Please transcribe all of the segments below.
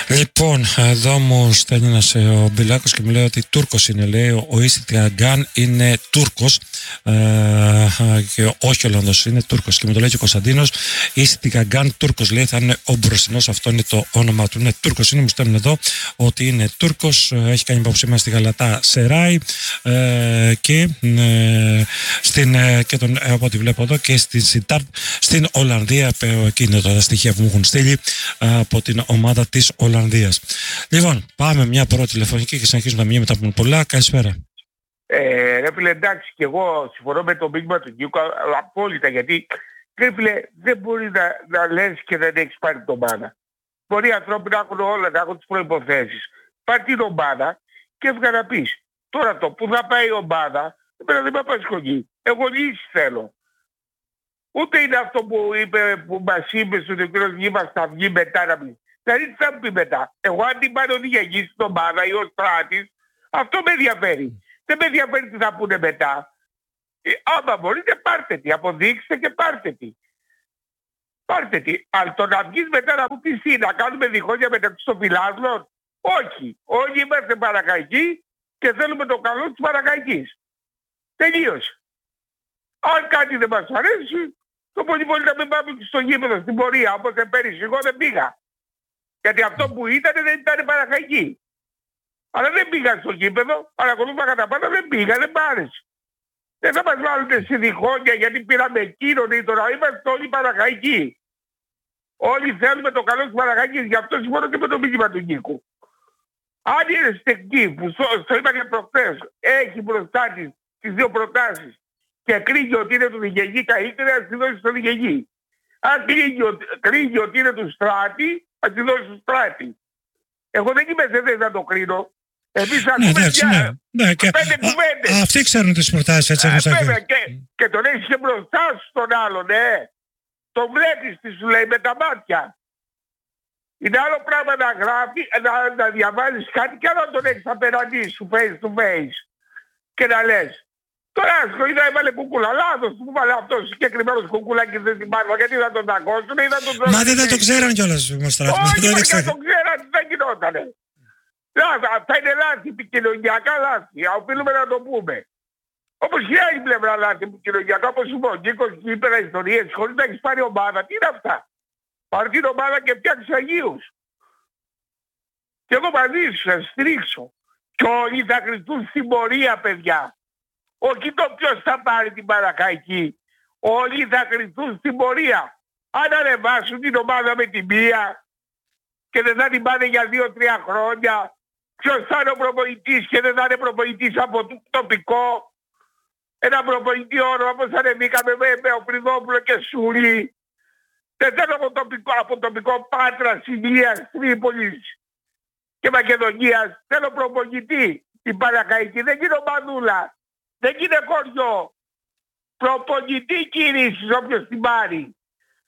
Λοιπόν, εδώ μου στέλνει ένας ο Μπιλάκος και μου λέει ότι Τούρκος είναι, λέει, ο Ιστιγκάν είναι Τούρκος και όχι Ολλανδός, είναι Τούρκος. Και μου το λέει και ο Κωνσταντίνος, Ιστιγκάν Τούρκος, λέει, θα είναι ο μπροστινός, αυτό είναι το όνομα του. Είναι Τούρκος, είναι, μου στέλνουν εδώ ότι είναι Τούρκος, έχει κάνει υποψήμα στη Γαλατά Σεράι και από ό,τι βλέπω εδώ και στην Σιτάρτ στην Ολλανδία. Εκεί είναι τα στοιχεία που μου έχουν στείλει από την ομάδα της Ολλανδίας. Λοιπόν, πάμε μια πρώτη τηλεφωνική και συνεχίζουμε να μιλάμε μετά από πολλά. Καλησπέρα. Ρε φίλε, εντάξει, και εγώ συμφωνώ με το μήνυμα του Νίκου απόλυτα, γιατί ρε φίλε, δεν μπορεί να λες και δεν έχεις πάρει την ομάδα. Μπορεί οι άνθρωποι να έχουν όλα, να έχουν τις προϋποθέσεις. Πάρει την ομάδα και έβγα να πεις. Τώρα το που θα πάει η ομάδα, εμένα δεν με απασχολεί. Εγώ λύση θέλω. Ούτε είναι αυτό που μας είπε στον κ. Νίμας, θα βγει μετά να πει. Δηλαδή τι θα μου πει μετά. Εγώ αν την πάρει ο Διγεγής στην ομάδα ή ο Στράτης, αυτό με ενδιαφέρει. Δεν με ενδιαφέρει τι θα πούνε μετά. Άμα μπορείτε πάρτε τη. Αποδείξτε και πάρτε τη. Πάρτε τη. Αλλά το να βγεις μετά να μου πεις τι, να κάνουμε διχόνια μεταξύ των φιλάθλων. Όχι. Όλοι είμαστε Παναχαϊκοί και θέλουμε το καλό της Παναχαϊκής. Τελείωσε. Αν κάτι δεν μας αρέσει, το πολύ πολύ να μην πάμε στο γήπεδο στην πορεία. Όπως πέρυσι εγώ δεν πήγα. Γιατί αυτό που ήταν δεν ήταν Παναχαϊκή. Αλλά δεν πήγα στο γήπεδο, παρακολούθησα κατά πάντα, δεν πήγα, δεν μ' άρεσε. Δεν θα μας βάλετε σε διχόνια γιατί πήραμε εκείνον ή τώρα. Είμαστε όλοι Παναχαϊκοί. Όλοι θέλουμε το καλό της Παναχαϊκής. Γι' αυτό συμφωνώ και με το μήνυμα του Νίκου. Αν η Αριστεχνή που στο είπα και προχθές έχει μπροστά της τις δύο προτάσεις και κρίνει ότι είναι του Διγεγή καλύτερα, ας τη δώσει στο Διγεγή. Αν κρίνει ότι είναι του Στράτη, ας τη δώσει στο Στράτη. Εγώ δεν είμαι σε θέση να το κρίνω. Εμείς ακούμε πέντε κουβέντες. Αυτοί ξέρουν τις προτάσεις, έτσι. Και τον έχεις και μπροστά σου τον άλλον, τον βλέπεις τι σου λέει με τα μάτια. Είναι άλλο πράγμα να γράφει, να διαβάζεις κάτι και άλλο να τον έχεις απέναντί σου, face to face. Και να λες. Τώρα ασχολείται να έβαλε κουκούλα. Λάθος που βάλε αυτός ο συγκεκριμένος κουκούλακι δεν την πάρει. Γιατί θα τον δακώσουν ή θα τον δώσουν. Μα δεν θα το ξέραν κιόλας. Όχι, δεν το ξέραν, δεν γινότανε. Αυτά είναι λάθη επικοινωνιακά λάθη. Οφείλουμε να το πούμε. Όπως και άλλη πλευρά λάθη επικοινωνιακά, όπως σου πω, Νίκος και υπέρα ιστορίες, χωρίς να έχεις πάρει ομάδα. Τι είναι αυτά. Πάρει την ομάδα και φτιάξεις Αγίους. Και εγώ μαζί σου θα στηρίξω. Και όλοι θα κρυφτούν στην πορεία, παιδιά. Όχι το ποιος θα πάρει την Παναχαϊκή. Όλοι θα κρυφτούν στην πορεία. Αν ανεβάσουν την ομάδα με την μία και δεν θα την πάνε για 2-3 χρόνια, ποιος θα είναι ο προπονητής και δεν θα είναι προπονητής από το τοπικό. Ένα προπονητή όρο όπως ανεβήκαμε με ο Πριδόπουλο και Σούλη. Δεν θέλω από τοπικό Πάτρα, Ηλίας, Τρίπολης και Μακεδονίας. Θέλω προπονητή. Η Παναχαϊκή δεν είναι ομαδούλα. Δεν είναι χωριό. Προπονητή κίνηση όποιος την πάρει.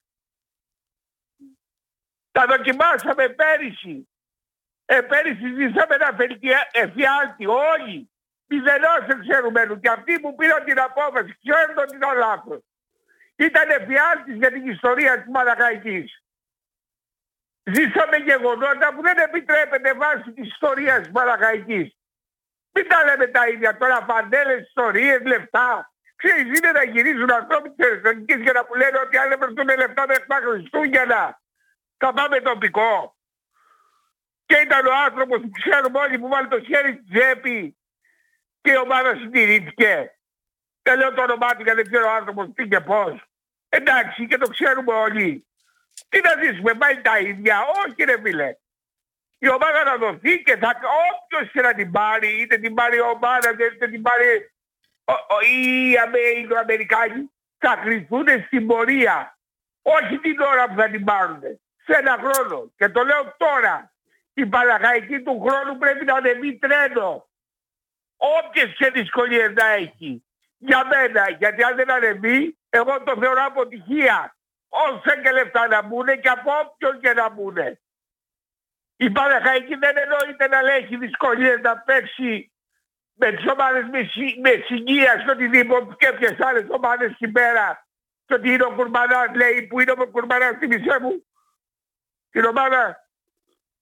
Τα δοκιμάσαμε πέρυσι. Πέρυσι ζήσαμε ένα εφιάλτη. Όλοι. Μηδενός εξαιρουμένου. Και αυτοί που πήραν την απόφαση ξέρουν ότι ήταν λάθος. Ήταν εφιάλτης για την ιστορία της Παναχαϊκής. Ζήσαμε γεγονότα που δεν επιτρέπεται βάσει της ιστορίας της Παναχαϊκής. Μην τα λέμε τα ίδια τώρα, φαντέλες, ιστορίες, λεφτά. Ξέρεις, είναι να γυρίζουν ανθρώποι της Αριστοτικής για να που λένε ότι αν δεν βρεθούν λεφτά μέχρι τα Χριστούγεννα θα πάμε τοπικό. Και ήταν ο άνθρωπος που ξέρουμε όλοι που βάλει το χέρι στη τσέπη και η ομάδα συντηρήθηκε. Δεν λέω το όνομά του γιατί δεν ξέρω ο άνθρωπος τι και πώς. Εντάξει, και το ξέρουμε όλοι. Τι να ζήσουμε, πάει τα ίδια. Όχι ρε φίλε. Η ομάδα να δοθεί και θα όποιος και να την πάρει, είτε την πάρει η ομάδα, είτε την πάρει οι Αμερικάνοι, θα κρυφθούν στην πορεία. Όχι την ώρα που θα την πάρουν. Σε ένα χρόνο. Και το λέω τώρα. Η Παναχαϊκή του χρόνου πρέπει να ανεβεί τρένο. Όποιες και δυσκολίες να έχει. Για μένα. Γιατί αν δεν ανεβεί, εγώ το θεωρώ αποτυχία. Όσα και λεφτά να μπουν και από όποιον και να μπουν. Η Παναχαϊκή δεν εννοείται να έχει δυσκολίες να παίξει με τις ομάδες με συγκία στο οτιδήποτε και ποιες άλλες ομάδες εκεί πέρα. Και ότι είναι ο Κουρμανάς, λέει, που είναι ο Κουρμανάς, θυμίσέ μου. Την ομάδα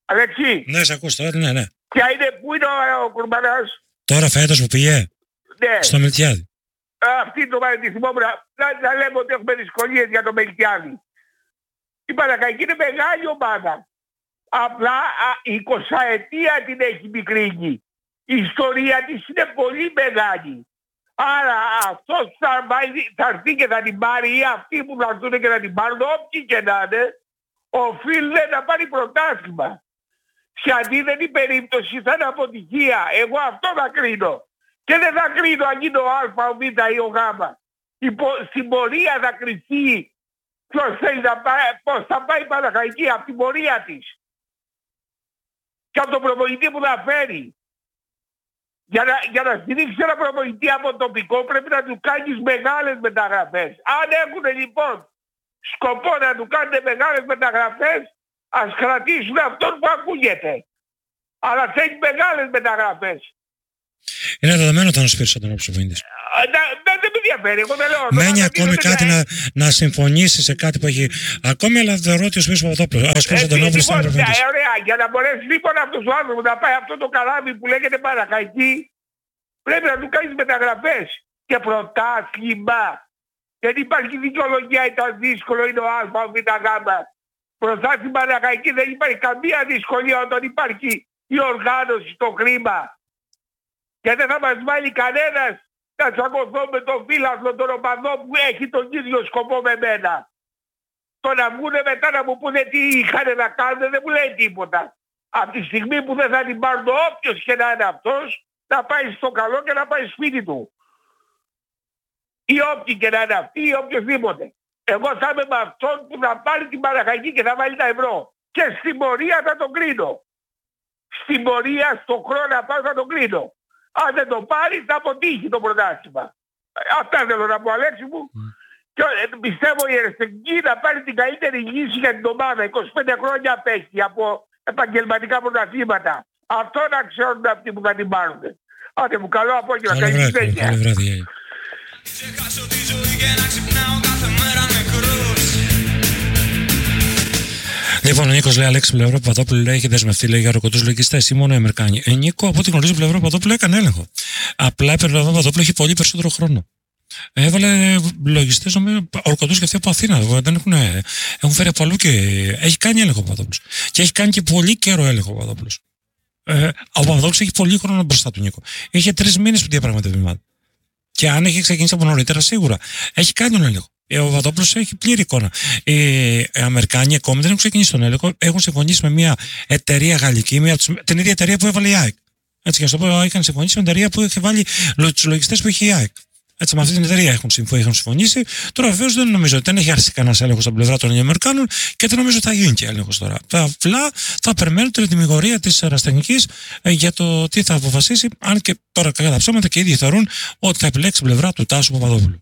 Αλέξη. Ναι, σε ακούς τώρα, ναι. Πού είναι ο Κουρμπανάς? Τώρα φέτος που πήγε. Ναι. Στο Μελτιάδη. Αυτή το θυμόμουν να λέμε ότι έχουμε δυσκολίες για το Μελτιάδη. Η Παναχαϊκή είναι μεγάλη ομάδα. Απλά η 20ετία την έχει μικρύνει. Η ιστορία της είναι πολύ μεγάλη. Άρα αυτός θα έρθει και θα την πάρει, ή αυτοί που θα έρθουν και θα την πάρουν, όποιοι και να είναι, οφείλουν να πάρει πρωτάθλημα. Σε αντίθετη περίπτωση θα είναι αποτυχία. Εγώ αυτό θα κρίνω. Και δεν θα κρίνω αν είναι ο Α, ο Β ή ο Γ. Στην πορεία θα κριθεί ποιος θέλει να πάει, πώς θα πάει η Παναχαϊκή από την πορεία της. Και από τον προπονητή που θα φέρει. Για να στηρίξει ένα προπονητή από τοπικό πρέπει να του κάνεις μεγάλες μεταγραφές. Αν έχουν λοιπόν σκοπό να του κάνουν μεγάλες μεταγραφές, ας κρατήσουν αυτόν που ακούγεται. Αλλά θέλει μεγάλες μεταγραφές. Είναι δεδομένο όταν ο Σπύρος ήταν ο προπονητής. Δεν με ενδιαφέρει, εγώ δεν λέω. Μένει ακόμη κάτι να συμφωνήσει σε κάτι που έχει. Ακόμη, αλλά θεωρώ ότι ο Σπύρος Παπαδόπουλος ήταν προπονητής. Ωραία, για να μπορέσει λοιπόν αυτός ο άνθρωπος να πάει αυτό το καράβι που λέγεται Παναχαϊκή, πρέπει να του κάνεις μεταγραφές και πρωτάθλημα. Δεν υπάρχει δικαιολογία, ήταν δύσκολο, είναι ο Α, ο Β, Γ. Πρωτάθλημα Παναχαϊκή δεν υπάρχει καμία δυσκολία όταν υπάρχει η οργάνωση, το χρήμα. Και δεν θα μας βάλει κανένας να τσακωθώ με τον φίλαθλο τον οπαδό που έχει τον ίδιο σκοπό με μένα. Το να βγούνε μετά να μου πούνε τι είχαν να κάνουν δεν μου λέει τίποτα. Από τη στιγμή που δεν θα την πάρουν όποιος και να είναι αυτός, να πάει στο καλό και να πάει σπίτι του. Ή όποιοι και να είναι αυτοί ή οποιοδήποτε. Εγώ θα είμαι με αυτόν που θα πάρει την Παναχαϊκή και θα βάλει τα ευρώ. Και στην πορεία θα τον κρίνω. Στην πορεία, στον χρόνο να πάω θα τον κρίνω. Αν δεν το πάρει θα αποτύχει το πρωτάθλημα. Αυτά θέλω να πω, Αλέξη μου. Και πιστεύω η Ερσεγγί να πάρει την καλύτερη λύση για την ομάδα. 25 χρόνια απέχει από επαγγελματικά πρωταθλήματα. Αυτό να ξέρουν αυτοί που θα την πάρουν. Άντε μου, καλό απόγευμα. Καλό βράδυ. Λοιπόν, ο Νίκος λέει: Αλέξη Πλευρό Παπαδόπουλου λέει: έχει δεσμευτεί λέει, για ροκοτούς λογιστές ή μόνο οι Αμερικάνοι. Νίκο, από ό,τι γνωρίζω, Πλευρό Παπαδόπουλου έκανε έλεγχο. Απλά η Πλευρό Παπαδόπουλου έχει πολύ περισσότερο χρόνο. Έβαλε λογιστές, ορκωτούς και αυτοί από Αθήνα. Δεν έχουν φέρει από αλλού και έχει κάνει έλεγχο ο Παπαδόπουλος. Και έχει κάνει και πολύ καιρό έλεγχο ο Παπαδόπουλος. Ο Παπαδόπουλος έχει πολύ χρόνο μπροστά του, Νίκο. Είχε 3 μήνες που διαπραγματεύει. Και αν έχει ξεκινήσει από νωρίτερα, σίγουρα έχει κάνει τον έλεγχο. Ο Παπαδόπουλος έχει πλήρη εικόνα. Οι Αμερικάνοι ακόμη δεν έχουν ξεκινήσει τον έλεγχο. Έχουν συμφωνήσει με μια εταιρεία γαλλική, την ίδια εταιρεία που έβαλε η ΑΕΚ. Έτσι, για να το πω, είχαν συμφωνήσει με την εταιρεία που είχε βάλει τους λογιστές που είχε η ΑΕΚ. Έτσι, με αυτή την εταιρεία έχουν συμφωνήσει. Τώρα, βεβαίως, δεν νομίζω ότι δεν έχει αρχίσει κανένα έλεγχο στην πλευρά των Αμερικάνων και δεν νομίζω ότι θα γίνει και έλεγχο τώρα. Απλά θα περιμένουν την ετοιμιγορία της αεραστεχνικής για το τι θα αποφασίσει. Αν και τώρα, κατά τα ψέματα, και οι ίδιοι θεωρούν ότι θα επιλέξει την πλευρά του Τάσου Παπαδόπουλου.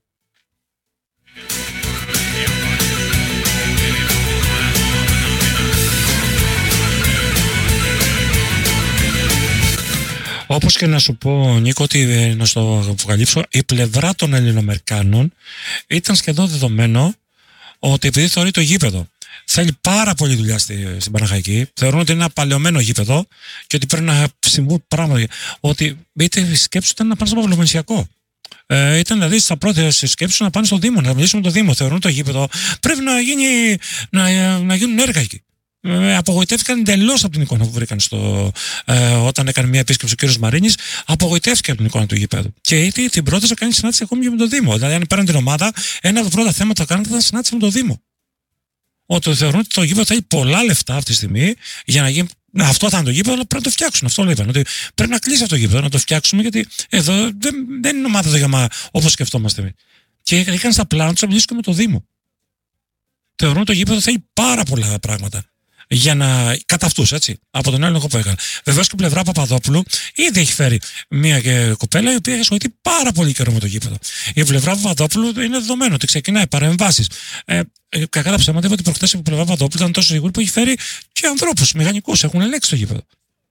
Όπως και να σου πω, Νίκο, ότι να στο αποκαλύψω, η πλευρά των Ελληνοαμερικάνων ήταν σχεδόν δεδομένο ότι επειδή θεωρεί το γήπεδο θέλει πάρα πολύ δουλειά στην Παναχαϊκή, θεωρούν ότι είναι ένα παλαιωμένο γήπεδο και ότι πρέπει να συμβούν πράγματα. Ότι η σκέψη ήταν να πάνε στο Παυλομενσιακό. Ήταν δηλαδή στα πρώτη σκέψη να πάνε στο Δήμο, να μιλήσουμε με το Δήμο. Θεωρούν το γήπεδο πρέπει να γίνουν έργα εκεί. Απογοητεύτηκαν εντελώς από την εικόνα που βρήκαν όταν έκανε μια επίσκεψη ο κ. Μαρίνης. Απογοητεύτηκε από την εικόνα του γηπέδου. Και ήδη την πρόταση να κάνει συνάντηση ακόμη και με το Δήμο. Δηλαδή, αν παίρνουν την ομάδα, ένα από τα πρώτα θέματα που θα κάνουν ήταν συνάντηση με το Δήμο. Ότι θεωρούν ότι το γήπεδο θέλει πολλά λεφτά αυτή τη στιγμή για να γίνει. Αυτό θα είναι το γήπεδο, αλλά πρέπει να το φτιάξουν. Αυτό λέγανε. Ότι πρέπει να κλείσει αυτό το γήπεδο, να το φτιάξουμε, γιατί εδώ δεν είναι ομάδα δεγαμά όπως σκεφτόμαστε εμείς. Και είχαν στα πλάνα του να μιλήσουν και με το Δήμο. Θεωρούν ότι το γήπεδο θέλει πάρα πολλά πράγματα. Για να. Κατά αυτούς, έτσι. Από τον έλεγχο που έκανε. Βεβαίως και η πλευρά Παπαδόπουλου ήδη έχει φέρει μια κοπέλα η οποία έχει ασχοληθεί πάρα πολύ καιρό με το γήπεδο. Η πλευρά Παπαδόπουλου είναι δεδομένο ότι ξεκινάει παρεμβάσεις. Κακά τα ψέματα, είπα ότι προχθές η πλευρά Παπαδόπουλου ήταν τόσο σίγουρη που έχει φέρει και ανθρώπους, μηχανικούς, έχουν ελέγξει το γήπεδο.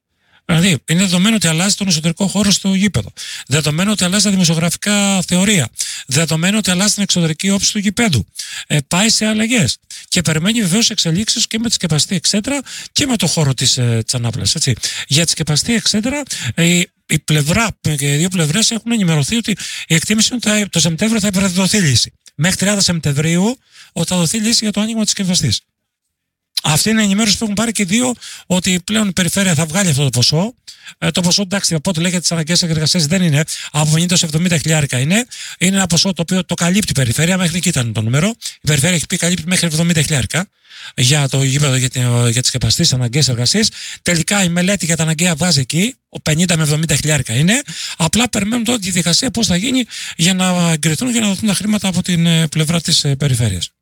Δηλαδή, είναι δεδομένο ότι αλλάζει τον εσωτερικό χώρο στο γήπεδο. Δεδομένο ότι αλλάζει τα δημοσιογραφικά θεωρία. Δεδομένο ότι αλλάζει την εξωτερική όψη του γηπέδου. Πάει σε αλλαγές. Και περιμένει βεβαίως εξελίξεις και με τη σκεπαστή εξέδρα και με το χώρο της Ανάπλας. Για τη σκεπαστή εξέδρα, η πλευρά και οι δύο πλευρές έχουν ενημερωθεί ότι η εκτίμηση είναι ότι το Σεπτέμβριο θα υπερδοθεί λύση. Μέχρι 30 Σεπτεμβρίου ότι θα δοθεί λύση για το άνοιγμα της σκευαστής. Αυτή είναι η ενημέρωση που έχουν πάρει και οι δύο, ότι πλέον η περιφέρεια θα βγάλει αυτό το ποσό. Το ποσό, εντάξει, από ό,τι λέγεται τις αναγκαίες εργασίες δεν είναι, από 50 έως 70 χιλιάρικα είναι. Είναι ένα ποσό το οποίο το καλύπτει η περιφέρεια, μέχρι εκεί ήταν το νούμερο. Η περιφέρεια έχει πει καλύπτει μέχρι 70 χιλιάρικα για το γήπεδο, για τις σκεπαστές αναγκαίες εργασίες. Τελικά η μελέτη για τα αναγκαία βάζει εκεί, 50 με 70 χιλιάρικα είναι. Απλά περιμένουν τώρα τη διαδικασία πώς θα γίνει για να εγκριθούν και να δοθούν τα χρήματα από την πλευρά της περιφέρειας.